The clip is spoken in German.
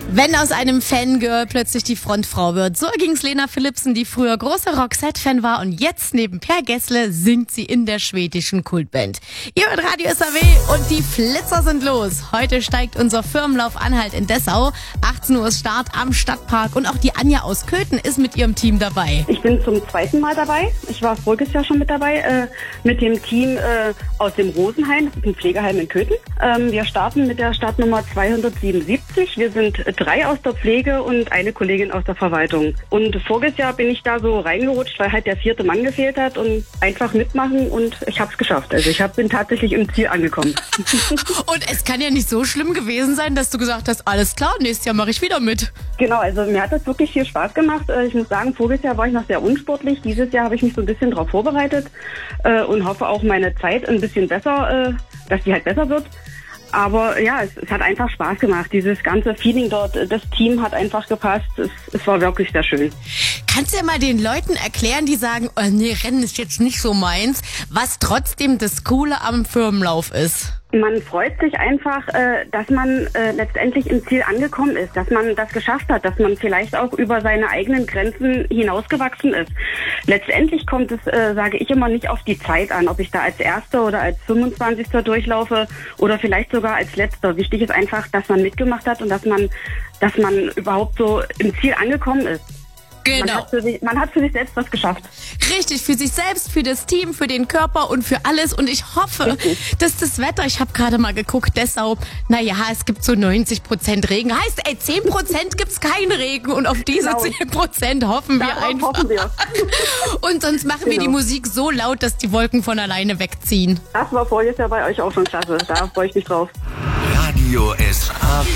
Wenn aus einem Fangirl plötzlich die Frontfrau wird. So ging's Lena Philipsen, die früher großer Roxette-Fan war und jetzt neben Per Gessle singt sie in der schwedischen Kultband. Ihr hört Radio SAW und die Flitzer sind los. Heute steigt unser Firmenlauf Anhalt in Dessau. 18 Uhr ist Start am Stadtpark und auch die Anja aus Köthen ist mit ihrem Team dabei. Ich bin zum zweiten Mal dabei. Ich war voriges Jahr schon mit dabei, mit dem Team aus dem Rosenheim, das ist ein Pflegeheim in Köthen. Wir starten mit der Startnummer 277. Wir sind 3 aus der Pflege und eine Kollegin aus der Verwaltung. Und voriges Jahr bin ich da so reingerutscht, weil halt der 4. Mann gefehlt hat und einfach mitmachen und ich habe es geschafft. Also ich bin tatsächlich im Ziel angekommen. Und es kann ja nicht so schlimm gewesen sein, dass du gesagt hast, alles klar, nächstes Jahr mache ich wieder mit. Genau, also mir hat das wirklich viel Spaß gemacht. Ich muss sagen, voriges Jahr war ich noch sehr unsportlich. Dieses Jahr habe ich mich so ein bisschen darauf vorbereitet und hoffe auch meine Zeit ein bisschen besser, dass die halt besser wird. Aber ja, es hat einfach Spaß gemacht. Dieses ganze Feeling dort, das Team hat einfach gepasst. Es war wirklich sehr schön. Kannst du ja mal den Leuten erklären, die sagen, oh nee, Rennen ist jetzt nicht so meins, was trotzdem das Coole am Firmenlauf ist? Man freut sich einfach, dass man letztendlich im Ziel angekommen ist, dass man das geschafft hat, dass man vielleicht auch über seine eigenen Grenzen hinausgewachsen ist. Letztendlich kommt es, sage ich immer, nicht auf die Zeit an, ob ich da als Erster oder als 25. durchlaufe oder vielleicht sogar als Letzter. Wichtig ist einfach, dass man mitgemacht hat und dass man überhaupt so im Ziel angekommen ist. Genau. Man hat für sich selbst was geschafft. Richtig, für sich selbst, für das Team, für den Körper und für alles. Und ich hoffe, dass das Wetter, ich habe gerade mal geguckt, Dessau, naja, es gibt so 90% Regen. Heißt, 10% gibt's keinen Regen und auf diese 10% hoffen wir einfach. Hoffen wir. Und sonst machen wir die Musik so laut, dass die Wolken von alleine wegziehen. Das war voriges Jahr bei euch auch schon klasse. Da freue ich mich drauf. Radio SAW.